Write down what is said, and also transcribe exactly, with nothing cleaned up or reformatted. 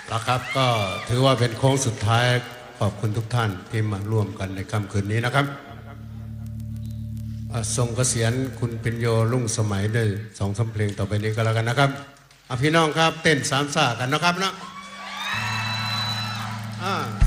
แล้วครับก็ถือว่าเป็นโค้งสุดท้ายขอบคุณทุกท่านที่มาร่วมกันในค่ำคืนนี้นะครับทรงเกษียณคุณปิญโยรุ่งสมัยด้วยสองสามเพลงต่อไปนี้ก็แล้วกันนะครับพี่น้องครับเต้นสามซ่ากันนะครับนะอ่า